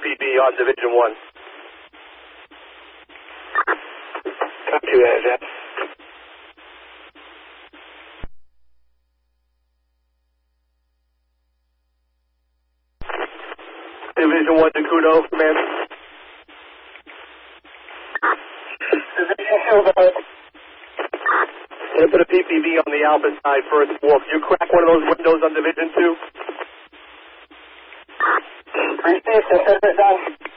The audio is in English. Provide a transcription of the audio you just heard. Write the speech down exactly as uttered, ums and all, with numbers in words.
P B on Division one. Copy that, Jeff. Division one to Kudo, command. Division two, about. We'll put a P P V on the Alpha side first walk. You crack one of those windows on Division two? Received, the service on.